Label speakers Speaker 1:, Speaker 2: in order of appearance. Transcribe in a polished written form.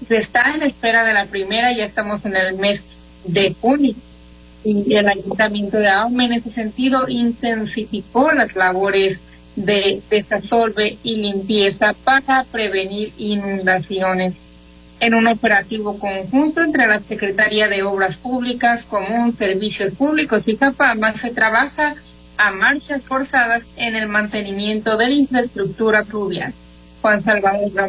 Speaker 1: se está en espera de la primera, ya estamos en el mes de junio. Y el Ayuntamiento de Ahome en ese sentido intensificó las labores de desasolve y limpieza para prevenir inundaciones. En un operativo conjunto entre la Secretaría de Obras Públicas, Común, Servicios Públicos y Capama, se trabaja a marchas forzadas en el mantenimiento de la infraestructura fluvial. Juan Salvador